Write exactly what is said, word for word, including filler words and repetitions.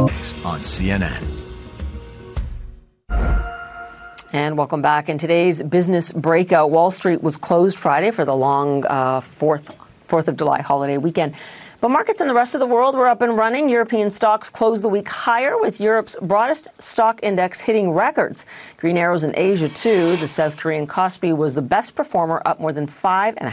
on C N N. And welcome back. In today's business breakout, Wall Street was closed Friday for the long uh, fourth, fourth of July holiday weekend. But markets in the rest of the world were up and running. European stocks closed the week higher, with Europe's broadest stock index hitting records. Green arrows in Asia, too. The South Korean Kospi was the best performer, up more than five point